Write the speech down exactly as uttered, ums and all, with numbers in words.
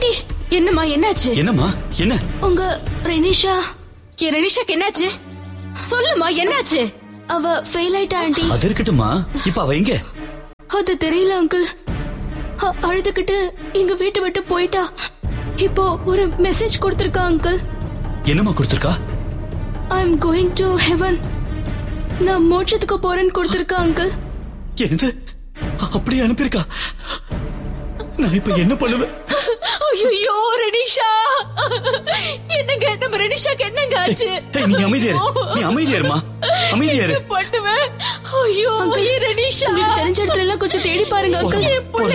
Aunty என்னம்மா என்னாச்சு? என்னம்மா என்ன? உங்க ரெனிஷா. என் ரெனிஷாக்கு என்னாச்சு? சொல்லுமா என்னாச்சு? அவ ஃபெயில் ஆயிட்டா ஆண்டி. அது இருக்கட்டுமா, இப்ப அவ எங்க? அது தெரியல அங்கிள். அழுதுகிட்டு எங்க வீட்டை விட்டு போயிட்டா. இப்போ ஒரு மெசேஜ் கொடுத்திருக்கா அங்கிள். என்னம்மா கொடுத்திருக்கா? ஐ அம் கோயிங் டு ஹெவன். நான் மோட்சத்துக்கு போறேன்னு கொடுத்திருக்கா அங்கிள். என்னது? அப்படியே அனுப்பியிருக்கா? நான் இப்ப என்ன பண்ணுவேன்? ஐயோ ரெனிஷா, என்னங்க நம்ம ரெனிஷாக்கு என்னங்க ஆச்சு? நீ அமைதியாரு, நீ அமைதியாருமா, அமைதியாரு. பண்ணுவேன். ஐயோ ரெனிஷா, உங்களுக்கு தெரிஞ்ச இடத்துல எல்லாம் கொஞ்சம் தேடி பாருங்க அங்கிள்.